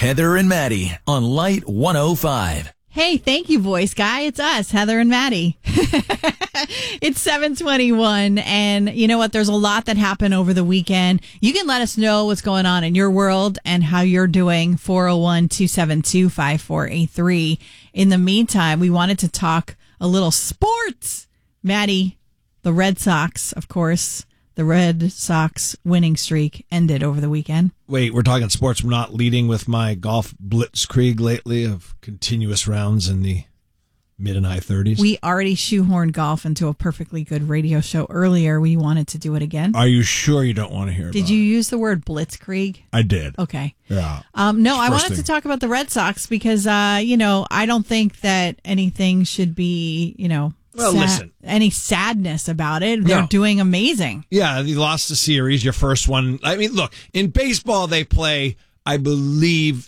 Heather and Maddie on Light 105. Hey, thank you, voice guy. It's us, Heather and Maddie. It's 7:21, and you know what? There's a lot that happened over the weekend. You can let us know what's going on in your world and how you're doing. 401-272-5483. In the meantime, we wanted to talk a little sports. Maddie, the Red Sox, of course. The Red Sox winning streak ended over the weekend. Wait, we're talking sports. We're not leading with my golf blitzkrieg lately of continuous rounds in the mid and high 30s. We already shoehorned golf into a perfectly good radio show earlier. We wanted to do it again. Are you sure you don't want to hear about it? Did you use the word blitzkrieg? I did. Okay. Yeah. No, I wanted to talk about the Red Sox because, I don't think that anything should be, Well, listen. any sadness about it. They're doing amazing. Yeah, you lost the series, your first one. I mean, look, in baseball, they play, I believe,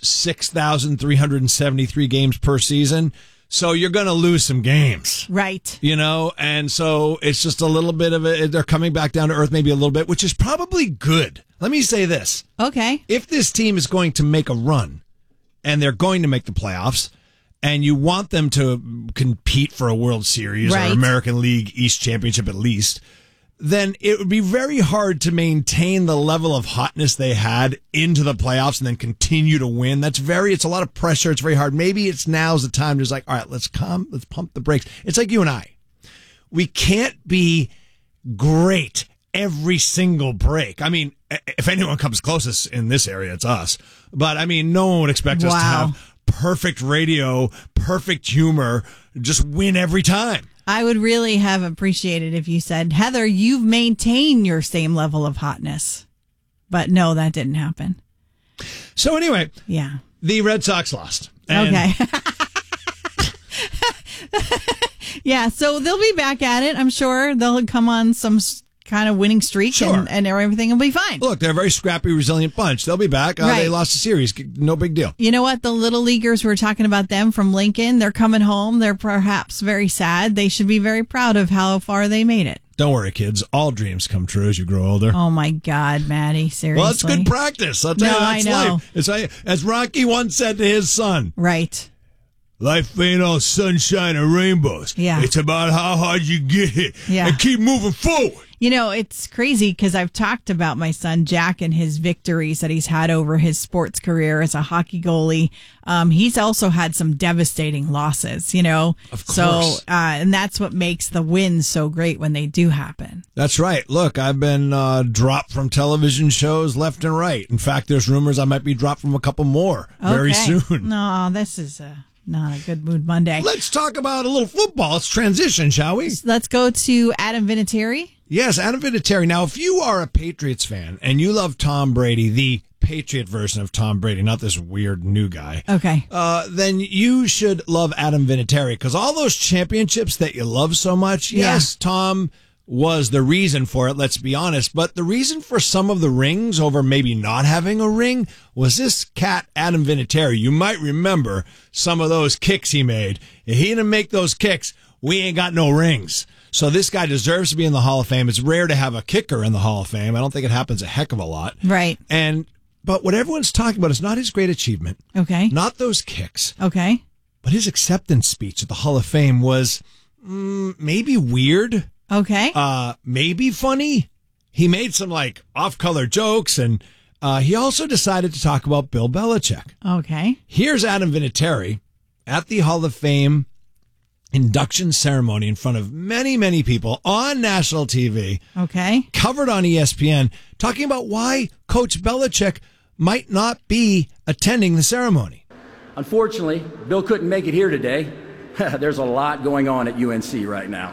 6,373 games per season. So you're going to lose some games. Right. And so it's just a little bit of they're coming back down to earth maybe a little bit, which is probably good. Let me say this. Okay. If this team is going to make a run and they're going to make the playoffs, and you want them to compete for a World Series or American League East Championship at least, then it would be very hard to maintain the level of hotness they had into the playoffs and then continue to win. It's a lot of pressure. It's very hard. Maybe now's the time to just all right, let's pump the brakes. It's like you and I. We can't be great every single break. I mean, if anyone comes closest in this area, it's us. But I mean, no one would expect us to have perfect radio, perfect humor, just win every time. I would really have appreciated if you said, Heather, you've maintained your same level of hotness. But no, that didn't happen. So anyway, yeah, the Red Sox lost. Okay. Yeah, so they'll be back at it. I'm sure they'll come on some kind of winning streak and everything will be fine. Look, they're a very scrappy, resilient bunch. They'll be back. They lost the series. No big deal. You know what? The little leaguers, we were talking about them from Lincoln. They're coming home. They're perhaps very sad. They should be very proud of how far they made it. Don't worry, kids. All dreams come true as you grow older. Oh, my God, Maddie. Seriously. Well, it's good practice. I'll tell you, that's I know. life. It's as Rocky once said to his son. Right. Life ain't all sunshine and rainbows. Yeah. It's about how hard you get hit and keep moving forward. It's crazy because I've talked about my son Jack and his victories that he's had over his sports career as a hockey goalie. He's also had some devastating losses, Of course. So, and that's what makes the wins so great when they do happen. That's right. Look, I've been dropped from television shows left and right. In fact, there's rumors I might be dropped from a couple more very soon. No, this is not a good mood Monday. Let's talk about a little football. Let's transition, shall we? Let's go to Adam Vinatieri. Yes, Adam Vinatieri. Now, if you are a Patriots fan and you love Tom Brady, the Patriot version of Tom Brady, not this weird new guy. Okay. Then you should love Adam Vinatieri because all those championships that you love so much, yes, Tom was the reason for it, let's be honest. But the reason for some of the rings over maybe not having a ring was this cat, Adam Vinatieri. You might remember some of those kicks he made. If he didn't make those kicks, we ain't got no rings. So this guy deserves to be in the Hall of Fame. It's rare to have a kicker in the Hall of Fame. I don't think it happens a heck of a lot. Right. But what everyone's talking about is not his great achievement. Okay. Not those kicks. Okay. But his acceptance speech at the Hall of Fame was maybe weird. Okay. Maybe funny. He made some off-color jokes, and he also decided to talk about Bill Belichick. Okay. Here's Adam Vinatieri at the Hall of Fame induction ceremony in front of many, many people on national TV. Okay. Covered on ESPN, talking about why Coach Belichick might not be attending the ceremony. Unfortunately, Bill couldn't make it here today. There's a lot going on at UNC right now.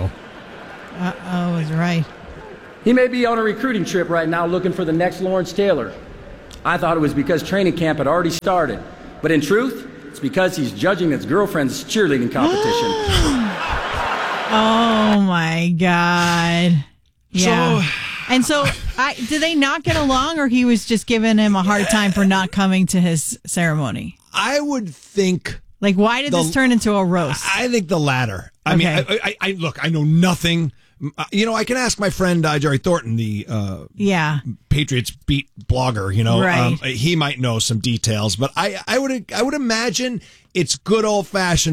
Uh-oh is right. He may be on a recruiting trip right now looking for the next Lawrence Taylor. I thought it was because training camp had already started. But in truth, it's because he's judging his girlfriend's cheerleading competition. Oh, my God. Yeah. So did they not get along, or he was just giving him a hard time for not coming to his ceremony? I would think... why did this turn into a roast? I think the latter. I mean, I look, I know nothing I can ask my friend Jerry Thornton, the Patriots beat blogger. Right. He might know some details, but I would imagine it's good old fashioned